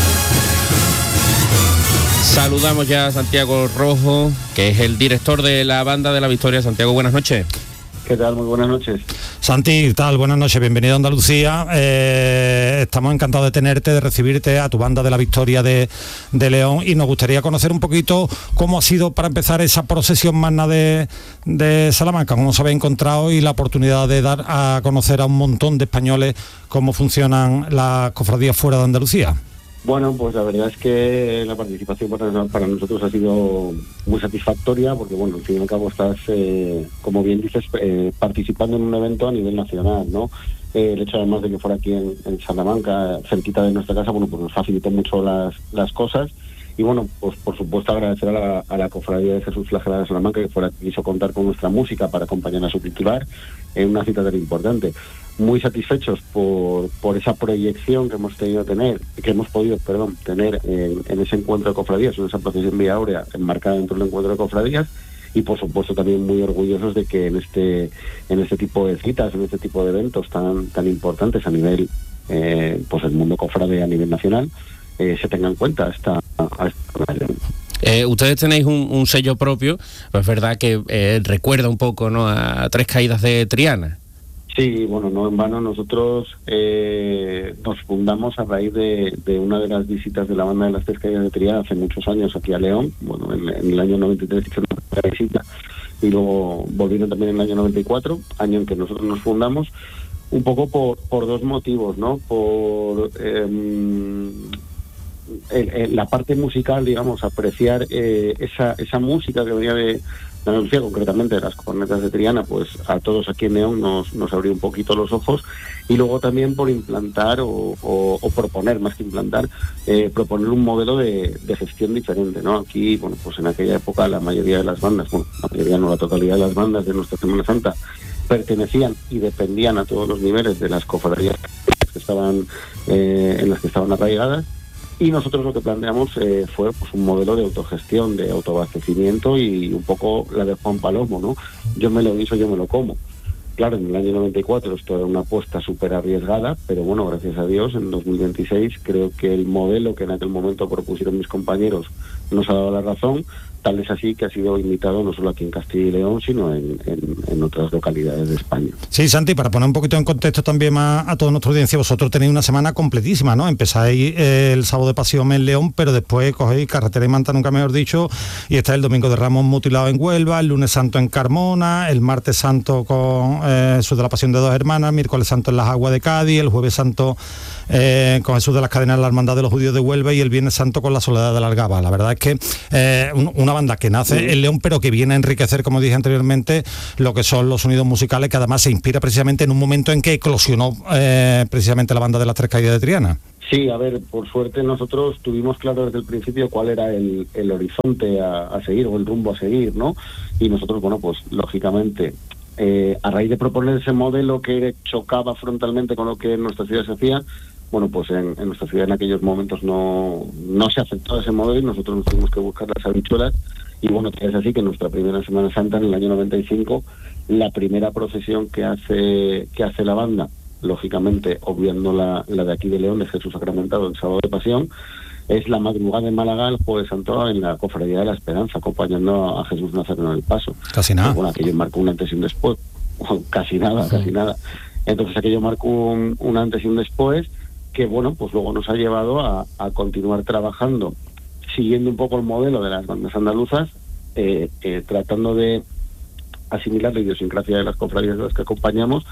[SPEAKER 15] Saludamos ya a Santiago Rojo, que es el director de la Banda de la Victoria. Santiago, buenas noches.
[SPEAKER 17] ¿Qué tal? Muy buenas noches.
[SPEAKER 16] Santi, tal, buenas noches, bienvenido a Andalucía. Eh, estamos encantados de tenerte, de recibirte a tu Banda de la Victoria de, de León, y nos gustaría conocer un poquito cómo ha sido, para empezar, esa procesión magna de, de Salamanca, cómo se había encontrado y la oportunidad de dar a conocer a un montón de españoles cómo funcionan las cofradías fuera de Andalucía.
[SPEAKER 17] Bueno, pues la verdad es que la participación para, para nosotros ha sido muy satisfactoria, porque bueno, al fin y al cabo estás, eh, como bien dices, eh, participando en un evento a nivel nacional, ¿no? Eh, el hecho además de que fuera aquí en, en Salamanca, cerquita de nuestra casa, bueno, pues nos facilitó mucho las, las cosas. Y bueno, pues por supuesto agradecer a la, a la Cofradía de Jesús Flagelado de Salamanca, que fuera, quiso contar con nuestra música para acompañar a su titular en una cita tan importante. Muy satisfechos por, por esa proyección que hemos tenido tener, que hemos podido, perdón, tener en, en ese encuentro de cofradías, en esa procesión Vía Áurea enmarcada dentro del encuentro de cofradías, y por supuesto también muy orgullosos de que en este, en este tipo de citas, en este tipo de eventos tan, tan importantes a nivel, eh, pues el mundo cofrade a nivel nacional, eh, se tenga en cuenta esta, esta
[SPEAKER 15] Eh, ustedes tenéis un, un sello propio, pues es verdad que eh, recuerda un poco, ¿no?, a Tres Caídas de Triana.
[SPEAKER 17] Sí, bueno, no en vano nosotros eh, nos fundamos a raíz de, de una de las visitas de la Banda de las Tres Caídas de Triana hace muchos años aquí a León. Bueno, en, en el año noventa y tres hicieron una primera visita y luego volvieron también en el año noventa y cuatro, año en que nosotros nos fundamos, un poco por, por dos motivos, ¿no? Por eh, el, el, la parte musical, digamos, apreciar eh, esa, esa música que venía de de Andalucía, concretamente de las cornetas de Triana, pues a todos aquí en León nos, nos abrió un poquito los ojos, y luego también por implantar o, o, o proponer, más que implantar, eh, proponer un modelo de, de gestión diferente, ¿no? Aquí, bueno, pues en aquella época la mayoría de las bandas, bueno, la mayoría no, la totalidad de las bandas de nuestra Semana Santa pertenecían y dependían a todos los niveles de las cofradías que estaban, eh, en las que estaban arraigadas. Y nosotros lo que planteamos eh, fue pues un modelo de autogestión, de autoabastecimiento, y un poco la de Juan Palomo, ¿no? Yo me lo guiso, yo me lo como. Claro, en el año noventa y cuatro esto era una apuesta súper arriesgada, pero bueno, gracias a Dios, en dos mil veintiséis creo que el modelo que en aquel momento propusieron mis compañeros nos ha dado la razón. Tal es así que ha sido invitado no solo aquí en Castilla y León, sino en, en, en otras localidades de España.
[SPEAKER 16] Sí, Santi, para poner un poquito en contexto también a, a toda nuestra audiencia, vosotros tenéis una semana completísima, ¿no? Empezáis eh, el sábado de Pasión en León, pero después cogéis Carretera y Manta, nunca mejor dicho, y está el Domingo de Ramos mutilado en Huelva, el Lunes Santo en Carmona, el Martes Santo con eh, Jesús de la Pasión de Dos Hermanas, miércoles Santo en las Aguas de Cádiz, el Jueves Santo eh, con Jesús de las Cadenas en la Hermandad de los Judíos de Huelva, y el Viernes Santo con la Soledad de la Algaba. La verdad es que eh, un, una banda que nace en León, pero que viene a enriquecer, como dije anteriormente, lo que son los sonidos musicales, que además se inspira precisamente en un momento en que eclosionó eh, precisamente la Banda de las Tres Caídas de Triana.
[SPEAKER 17] Sí, a ver, por suerte nosotros tuvimos claro desde el principio cuál era el, el horizonte a, a seguir, o el rumbo a seguir, ¿no? Y nosotros, bueno, pues lógicamente, eh, a raíz de proponer ese modelo que chocaba frontalmente con lo que en nuestra ciudad se hacía, bueno, pues en, en nuestra ciudad en aquellos momentos no, no se aceptó ese modelo, y nosotros nos tuvimos que buscar las habichuelas. Y bueno, es así que nuestra primera Semana Santa, en el año noventa y cinco, la primera procesión que hace que hace la banda, lógicamente obviando la, la de aquí de León, de Jesús Sacramentado, el sábado de Pasión, es la madrugada de Málaga, el Jueves Santo, en la Cofradía de la Esperanza, acompañando a Jesús Nazareno en el Paso.
[SPEAKER 16] Casi nada.
[SPEAKER 17] Bueno, aquello marcó un antes y un después. Casi nada, sí. casi nada. Entonces aquello marcó un, un antes y un después, que bueno, pues luego nos ha llevado a, a continuar trabajando, siguiendo un poco el modelo de las bandas andaluzas, eh, eh, tratando de asimilar la idiosincrasia de las cofradías de las que acompañamos,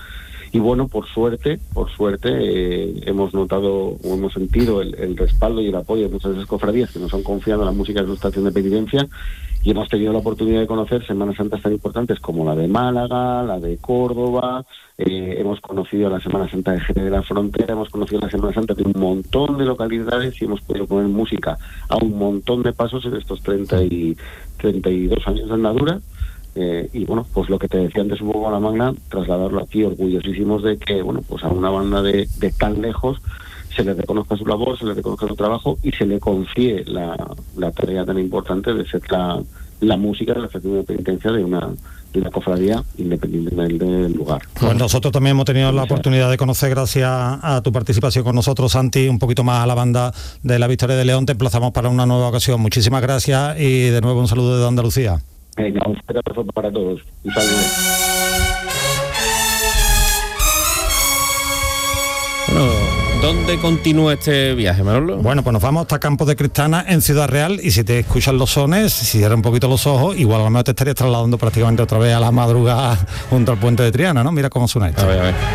[SPEAKER 17] Y bueno, por suerte, por suerte, eh, hemos notado o hemos sentido el, el respaldo y el apoyo de muchas de esas cofradías que nos han confiado en la música de su estación de penitencia, y hemos tenido la oportunidad de conocer Semanas Santas tan importantes como la de Málaga, la de Córdoba, eh, hemos conocido la Semana Santa de Jerez de la Frontera, hemos conocido la Semana Santa de un montón de localidades y hemos podido poner música a un montón de pasos en estos treinta y dos años de andadura. Eh, y bueno, pues lo que te decía antes un poco a la Magna, trasladarlo aquí, orgullosísimos de que, bueno, pues a una banda de, de tan lejos se le reconozca su labor, se le reconozca su trabajo y se le confíe la, la tarea tan importante de ser la, la música de la estación de penitencia de una, de una cofradía independientemente del lugar.
[SPEAKER 16] Pues nosotros también hemos tenido la oportunidad de conocer, gracias a tu participación con nosotros, Santi, un poquito más a la banda de la Victoria de León. Te emplazamos para una nueva ocasión. Muchísimas gracias y de nuevo un saludo desde Andalucía.
[SPEAKER 17] Venga, un abrazo para todos. Un saludo.
[SPEAKER 15] Bueno, ¿dónde continúa este viaje, Manolo?
[SPEAKER 16] Bueno, pues nos vamos hasta Campos de Cristana, en Ciudad Real, y si te escuchan los sones, si cierras un poquito los ojos, igual a lo mejor te estarías trasladando prácticamente otra vez a la madrugada junto al puente de Triana, ¿no? Mira cómo suena esto.
[SPEAKER 15] A ver, a ver.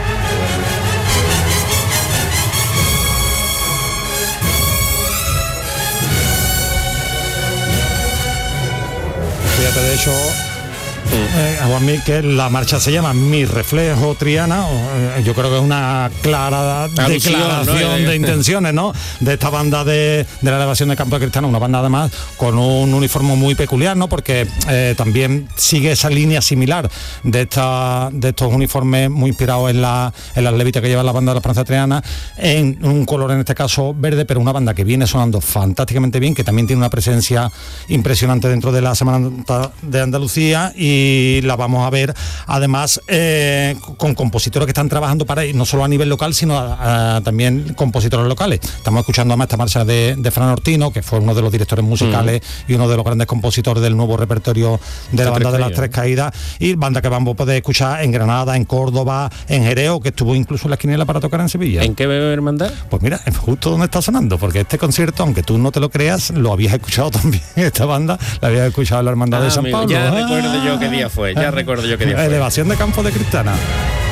[SPEAKER 16] Fíjate, de hecho, eh, Juanmi, que la marcha se llama Mi Reflejo Triana. Eh, yo creo que es una clara
[SPEAKER 15] Alusión,
[SPEAKER 16] declaración, ¿no?, de intenciones, ¿no?, de esta banda de, de la elevación de Campos de Cristana, una banda además con un uniforme muy peculiar, ¿no?, porque eh, también sigue esa línea similar de esta de estos uniformes muy inspirados en la en las levitas que lleva la banda de la Esperanza Triana, en un color en este caso verde, pero una banda que viene sonando fantásticamente bien, que también tiene una presencia impresionante dentro de la Semana de Andalucía, y la vamos a ver además eh, con compositores que están trabajando para ir no solo a nivel local, sino a, a, también compositores locales. Estamos escuchando además esta marcha de, de Fran Ortino, que fue uno de los directores musicales mm. y uno de los grandes compositores del nuevo repertorio de la banda de las Tres Caídas, y banda que vamos a poder escuchar en Granada, en Córdoba, en Jerez, que estuvo incluso en la esquinela para tocar en Sevilla.
[SPEAKER 15] ¿En qué hermandad?
[SPEAKER 16] Pues mira, es justo donde está sonando, porque este concierto, aunque tú no te lo creas, lo habías escuchado también, esta banda la habías escuchado en la hermandad ah, de San
[SPEAKER 15] amigo,
[SPEAKER 16] Pablo.
[SPEAKER 15] Ya
[SPEAKER 16] ah,
[SPEAKER 15] recuerdo yo qué día fue, ya recuerdo yo qué día fue.
[SPEAKER 16] Elevación de Campos de Cristana.